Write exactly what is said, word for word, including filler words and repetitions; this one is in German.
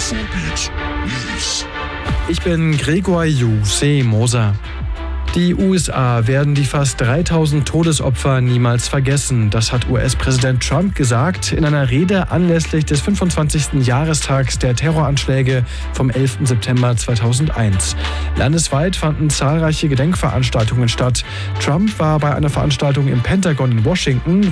Infobeat News. Ich bin Gregor Juseh Moser. Die U S A werden die fast dreitausend Todesopfer niemals vergessen. Das hat U S-Präsident Trump gesagt in einer Rede anlässlich des fünfundzwanzigsten Jahrestags der Terroranschläge vom elften September zweitausendeins. Landesweit fanden zahlreiche Gedenkveranstaltungen statt. Trump war bei einer Veranstaltung im Pentagon in Washington,